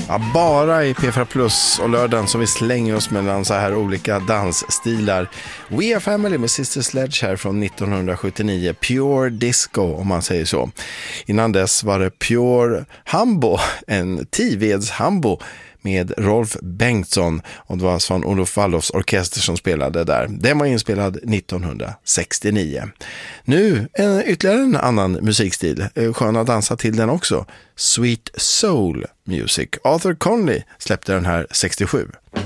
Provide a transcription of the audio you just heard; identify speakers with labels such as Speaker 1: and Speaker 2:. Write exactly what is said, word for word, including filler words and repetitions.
Speaker 1: Ja, bara i P fyra Plus och lördagen som vi slänger oss mellan så här olika dansstilar. We Are Family med Sister Sledge här från nittonhundrasjuttionio. Pure Disco om man säger så. Innan dess var det Pure Hambo, en Tiveds Hambo med Rolf Bengtsson, och det var Sven-Olof Wallofs orkester som spelade där. Den var inspelad nittonhundrasextionio. Nu en, ytterligare en annan musikstil. Skön att dansa till den också. Sweet Soul Music. Arthur Conley släppte den här sextiosju.